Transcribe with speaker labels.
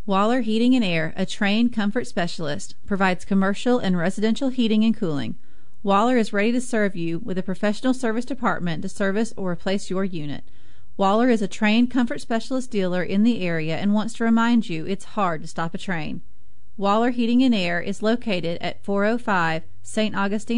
Speaker 1: Waller Heating and Air, a trained comfort specialist, provides commercial and residential heating and cooling. Waller is ready to serve you with a professional service department to service or replace your unit. Waller is a trained comfort specialist dealer in the area and wants to remind you it's hard to stop a train. Waller Heating and Air is located at 405 St. Augustine